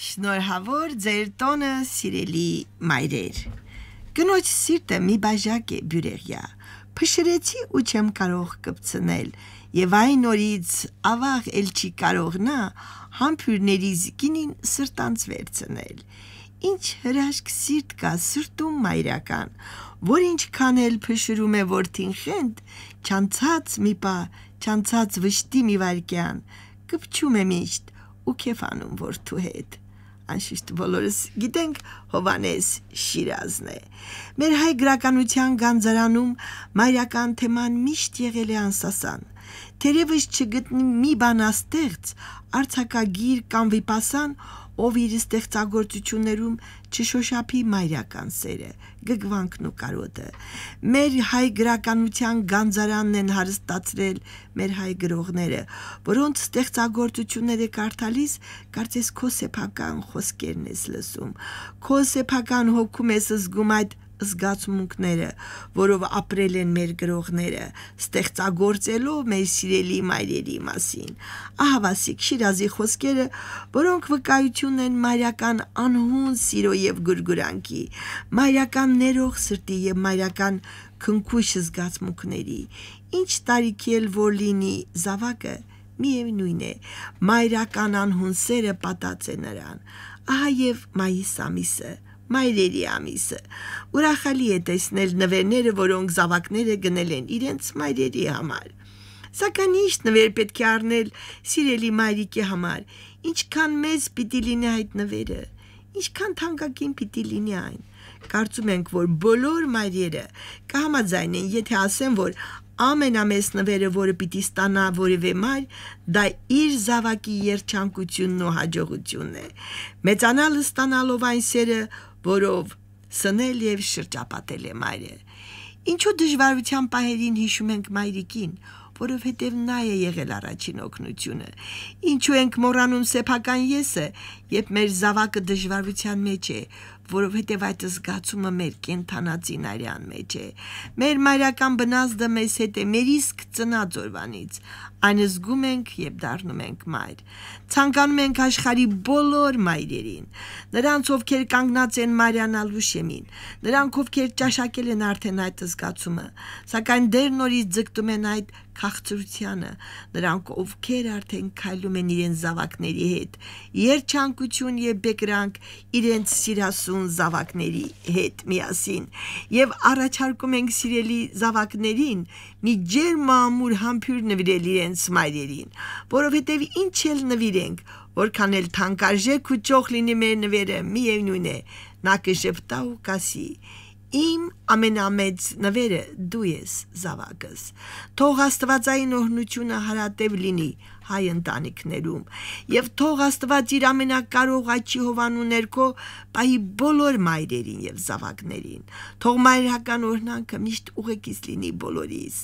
Շնորհավոր ձեր տոնը սիրելի մայրեր։ Կնոջ սիրտը մի բաժակ է բյուրեղյա։ Փշրեցի ու չեմ կարող կպցնել, եւ այն օրից ավաղ էլ չի կարող նա համբյուրներից գինին սրտանց վերցնել։ Ինչ հրաշք սիրտ կա սրտում մայրական, որ ինչքան էլ փշրում է որդին խենթ, չանցած մի պա, չանցած վշտի մի վայրկյան, կպչում է միշտ ու քեֆանում որդու հետ։ Անշուշտ բոլորս գիտենք Հովանես Շիրազն է։ Մեր հայ գրականության գանձարանում մայրական թեման միշտ եղել է անսասան։ Թերևս չգտնի մի բանաստեղծ, արձակագիր կամ վիպասան, ով իր ստեղծագործություններում չշոշափի մայրական սերը, գգվանքն ու կարոտը։ Մեր հայ գրականության գանձարանն են հարստացրել մեր հայ գրողները, որոնց ստեղծագործությունները կարդալիս կարծես քո սեփական խոսքերն ես լսում, քո սեփական հոգում ես զգում այդ զգացմունքները, որով ապրել են մեր գրողները, ստեղծագործելով մեր սիրելի մայրերի մասին։ Ահավասիկ Շիրազի խոսքերը, որոնք վկայություն են մայրական անհուն սիրո եւ գուրգուրանքի, մայրական ներող սրտի եւ մայրական քնքուշ զգացմունքների։ Ինչ տարիքի էլ որ լինի զավակը, միևնույն է, մայրական անհուն սերը պատած է նրան։ Ահա եւ մայիս ամիսը, մայրերի ամիսը։ Ուրախալի է տեսնել նվերները, որոնք զավակները գնել են իրենց մայրերի համար։ Սակայն ինչ նվեր պետք է առնել սիրելի մայրիկի համար, ինչքան մեծ պիտի լինի այդ նվերը, ինչքան թանկագին պիտի լինի այն։ Կարծում ենք, որ բոլոր մայրերը կհամաձայնեն, եթե ասեն, որ ամենամեծ նվերը, որը պիտի ստանա որևէ մայր, դա իր զավակի երջանկությունն ու հաջողությունն է։ Մեծանալ ստանալով այն սերը, որով սնել եւ շրջապատել է մայրը։ Ինչու դժվարության պահերին հիշում ենք մայրիկին, որովհետև նա է եղել առաջին օգնությունը։ Ինչու ենք մոռանում սեփական եսը, երբ մեր զավակը դժվարության մեջ է, որովհետև այդ զգացումը մեր կենթանացին արյան մեջ է։ Մեր մայրական բնազդը մեզ հետ է մեր իսկ ծնած օրվանից։ Այն զգում ենք, երբ դառնում ենք մայր։ Ցանկանում ենք աշխարհի բոլոր մայրերին, նրանց, ովքեր կանգնած են մայրանալու շեմին, նրանք, ովքեր ճաշակել են արդեն այդ զգացումը, սակայն դեռ նորից ձգտում են այդ քաղցրությանը, նրանք, ովքեր արդեն քայլում են իրենց զավակների հետ, երջանկություն եւ բեկրանք իրենց սիրասուն զավակների հետ միասին, եւ առաջարկում ենք սիրելի զավակներին մի ջերմ ամուր համբույր նվիրել իրենց մայրերին, որովհետեւ ինչ էլ նվիրենք, որքան էլ թանկարժեք ու ճոխ լինի մեր նվերը, միևնույն է, նա կժպտա ու կասի. Իմ ամենամեծ նվերը դու ես, զավակս։ Թող Աստվածային օրհնությունը հարատև լինի հայ ընտանիքներում, եւ թող Աստված իր ամենակարող աչքի հովանու ներքո պահի բոլոր մայրերին եւ զավակներին։ Թող մայրական օրհնանքը միշտ ուղեկից լինի բոլորիս։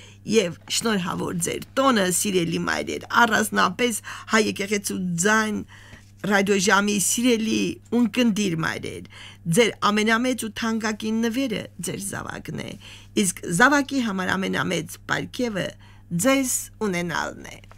Եվ շնորհավոր ձեր տոնը, սիրելի մայրեր, առանձնապես հայ եկեղեցու ձայն ռադիոժամի սիրելի ունկնդիր մայրեր, ձեր ամենամեծ ու թանկագին նվերը ձեր զավակն է, իսկ զավակի համար ամենամեծ պարգևը ձեզ ունենալն է։